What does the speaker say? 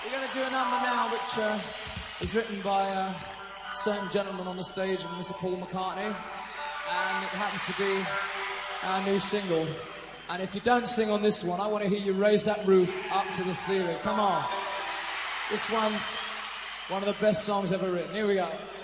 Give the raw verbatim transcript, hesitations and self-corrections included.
We're going to do a number now which uh, is written by a certain gentleman on the stage, Mister Paul McCartney, and it happens to be our new single. And if you don't sing on this one, I want to hear you raise that roof up to the ceiling. Come on. This one's one of the best songs ever written. Here we go.